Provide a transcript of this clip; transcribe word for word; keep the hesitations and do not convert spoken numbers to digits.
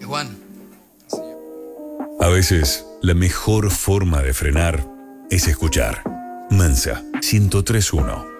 Juan. A veces, la mejor forma de frenar es escuchar. Mansa ciento tres punto uno.